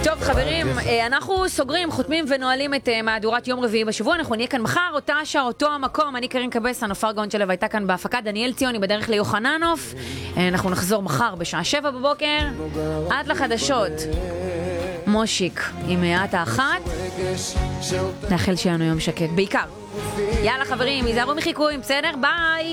טוב חברים, אנחנו סוגרים, חותמים ונועלים את מהדורת יום רביעי בשבוע. אנחנו נהיה כאן מחר, אותה שעה, אותו המקום. אני קרין קבסה, נופר גאון שלו הייתה כאן בהפקה, דניאל ציוני בדרך ליוחננוף. אנחנו נחזור מחר בשעה 7 בבוקר. עד לחדשות מושיק עם מעט האחת. נאחל שיהיה לנו יום שקט בעיקר. יאללה חברים, יזהרו מחיקויים, בסדר? ביי.